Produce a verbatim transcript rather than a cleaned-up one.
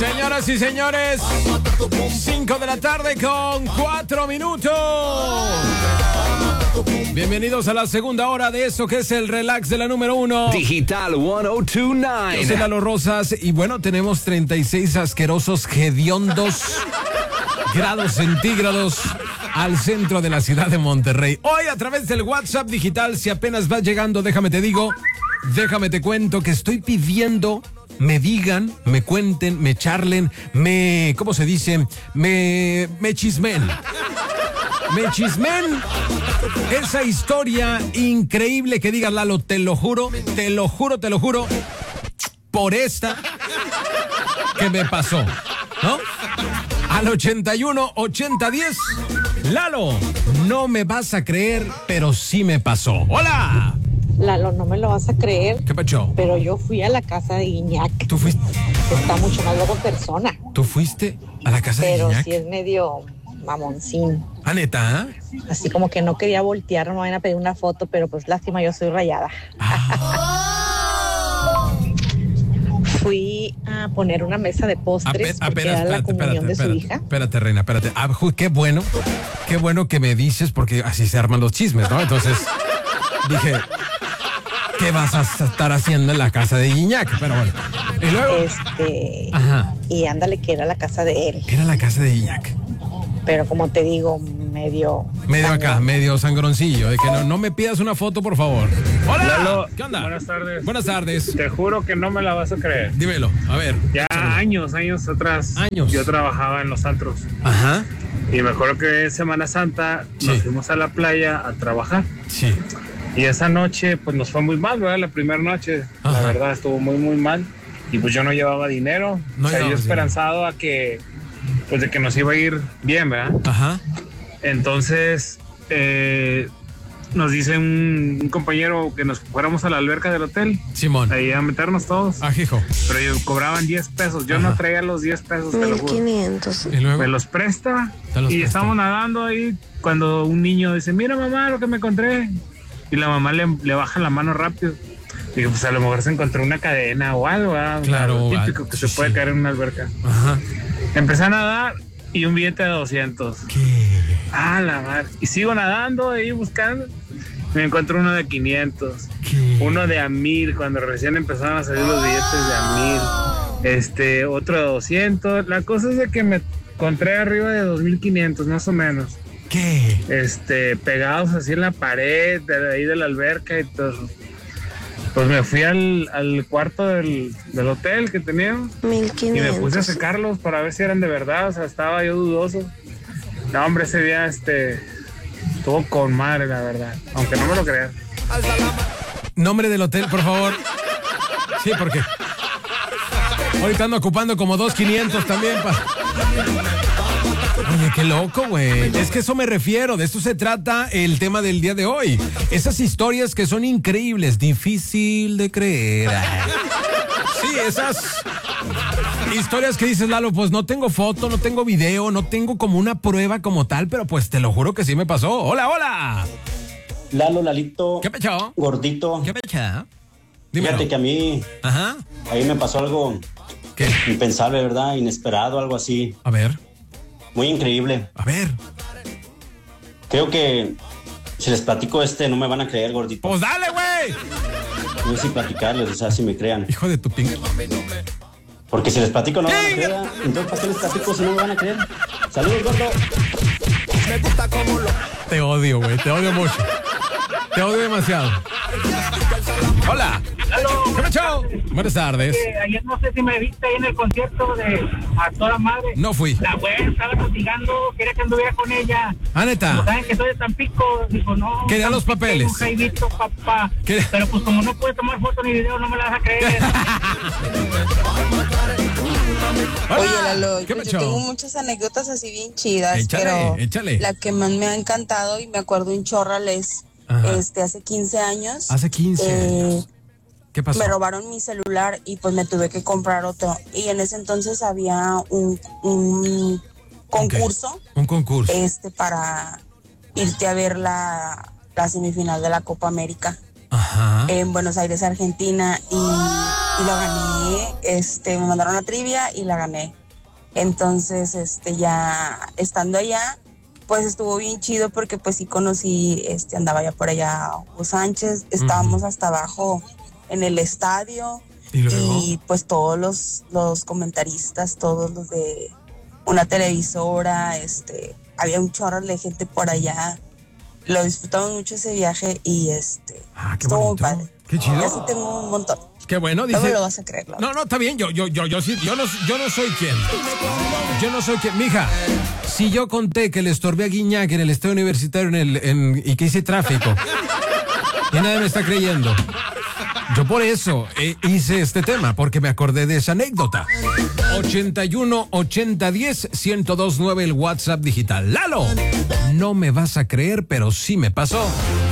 Señoras y señores, cinco de la tarde con cuatro minutos. Bienvenidos a la segunda hora de eso que es el relax de la número uno. Digital ciento veintiocho punto nueve. Yo soy Lalo Rosas y bueno, tenemos treinta y seis asquerosos hediondos grados centígrados al centro de la ciudad de Monterrey. Hoy a través del WhatsApp digital, si apenas vas llegando, déjame te digo, déjame te cuento que estoy pidiendo, me digan, me cuenten, me charlen, me, ¿cómo se dice? Me, me chismen. Me chismen esa historia increíble que digas, Lalo, te lo juro, te lo juro, te lo juro, por esta que me pasó, ¿no? Al ochenta y uno, ochenta, diez, Lalo, no me vas a creer, pero sí me pasó. ¡Hola! Lalo, no me lo vas a creer. ¿Qué pasó? Pero yo fui a la casa de Guiñac. ¿Tú fuiste? Está mucho más loco en persona. ¿Tú fuiste a la casa pero de Guiñac? Pero sí es medio mamoncín. ¿Ah, neta? Así como que no quería voltear, no me van a pedir una foto, pero pues lástima, yo soy rayada. Ah. Fui a poner una mesa de postres Ape- porque apenas, era la espérate, comunión espérate, de su espérate, hija. Espérate, reina, espérate. Ah, ju- qué bueno, qué bueno que me dices, porque así se arman los chismes, ¿no? Entonces, dije, ¿qué vas a estar haciendo en la casa de Guiñac? Pero bueno. Y luego. Este. Ajá. Y ándale, que era la casa de él. Era la casa de Guiñac. Pero como te digo, medio. Medio acá, sangrón. medio sangroncillo. De que no, no me pidas una foto, por favor. ¡Hola! Lalo, ¿Qué onda? buenas tardes. Buenas tardes. Te juro que no me la vas a creer. Dímelo, a ver. Ya échalo. años, años atrás, Años. yo trabajaba en los antros. Ajá. Y me acuerdo que en Semana Santa Sí. nos fuimos a la playa a trabajar. Sí. Y esa noche, pues nos fue muy mal, ¿verdad? La primera noche, Ajá. la verdad, estuvo muy, muy mal. Y pues yo no llevaba dinero. No o sea, yo llevabas esperanzado a que, pues de que nos iba a ir bien, ¿verdad? Ajá. Entonces, eh, nos dice un, un compañero que nos fuéramos a la alberca del hotel, Simón. ahí a meternos todos. Ajijo. Pero yo, cobraban diez pesos. Yo Ajá. no traía los diez pesos, te lo juro. Y luego. Me los presta Te los y presta. estamos nadando ahí cuando un niño dice, mira mamá lo que me encontré. Y la mamá le, le baja la mano rápido. Digo, pues a lo mejor se encontró una cadena o algo, ¿verdad? Claro, Algo típico ah, que sí, se puede sí. caer en una alberca. Ajá. Empecé a nadar y un billete de doscientos. ¿Qué? Ah, la madre. Y sigo nadando ahí buscando. Me encuentro uno de quinientos. ¿Qué? Uno de a mil, cuando recién empezaron a salir los billetes de a mil. Este, otro de doscientos. La cosa es de que me encontré arriba de dos mil quinientos, más o menos. ¿Qué? Este, pegados así en la pared, de ahí de la alberca y todo. Pues me fui al, al cuarto del, del hotel que teníamos y me puse a secarlos para ver si eran de verdad. O sea, estaba yo dudoso. No, hombre, ese día, este, estuvo con madre, la verdad. Aunque no me lo creas. Nombre del hotel, por favor. Sí, porque ahorita ando ocupando como dos quinientos también. Pa... Oye, qué loco, güey. Es que eso me refiero. De esto se trata el tema del día de hoy. Esas historias que son increíbles, difícil de creer. Ay. Sí, esas historias que dices, Lalo, pues no tengo foto, no tengo video, no tengo como una prueba como tal, pero pues te lo juro que sí me pasó. Hola, hola. Lalo, Lalito, ¿Qué pecho? gordito. ¿Qué pecho? Dímelo. Fíjate que a mí, Ajá. ahí me pasó algo ¿Qué? impensable, ¿verdad? Inesperado, algo así. A ver, Muy increíble. a ver. Creo que si les platico este, no me van a creer, gordito. Pues dale, güey. No sé si platicarles, o sea, si me crean. Hijo de tu ping. Porque si les platico, no me van a ¡Sí! creer. Entonces, ¿para qué les platico si no me van a creer? Saludos, gordo. Te odio, güey. Te odio mucho. Te odio demasiado. Hola. ¿Qué pecho? Buenas tardes. Eh, ayer no sé si me viste ahí en el concierto de A Toda Madre. No fui. La güey estaba castigando, quería que anduviera con ella. Ah, Como neta. saben que soy de Tampico, dijo no. Quería los Tampico, papeles. un jaivito, papá. ¿Qué? Pero pues como no puede tomar foto ni video, no me la vas a creer. Hola. Oye, Lalo, ¿Qué pues pecho? yo tengo muchas anécdotas así bien chidas, Échale, pero échale. la que más me ha encantado y me acuerdo un chorrales, Ajá. este, hace quince años. Hace quince eh, años. ¿Qué pasó? Me robaron mi celular y pues me tuve que comprar otro. Y en ese entonces había un, un concurso, Un concurso. este, para irte a ver la, la semifinal de la Copa América Ajá. en Buenos Aires, Argentina. Y y la gané, este, me mandaron la trivia y la gané. Entonces, este, ya estando allá, pues estuvo bien chido porque pues sí conocí, este, andaba ya por allá Hugo Sánchez, estábamos uh-huh. hasta abajo en el estadio. ¿Y, y pues todos los, los comentaristas, todos los de una televisora, este, había un chorro de gente por allá. Lo disfrutamos mucho ese viaje y este, ah, qué estuvo bonito. muy padre. Qué chido. Ya sí tengo un montón. Qué bueno, dice. No me lo vas a creer, ¿no? No, no, está bien. Yo, yo, yo, yo sí, yo no, yo no soy quien. Yo no soy quien. Mija, si yo conté que le estorbé a Guiñac en el estadio universitario en el, en, y que hice tráfico, y nadie me está creyendo. Yo por eso eh, hice este tema, porque me acordé de esa anécdota. ochenta y uno ochenta diez ciento dos nueve el WhatsApp digital. Lalo, no me vas a creer, pero sí me pasó.